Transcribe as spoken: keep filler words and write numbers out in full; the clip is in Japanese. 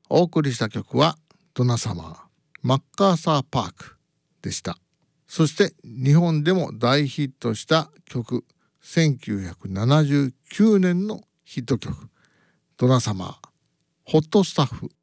お送りした曲はドナサマー、マッカーサーパークでした。そして日本でも大ヒットした曲、せんきゅうひゃくななじゅうきゅうねんのヒット曲、ドナサマー、ホットスタッフ。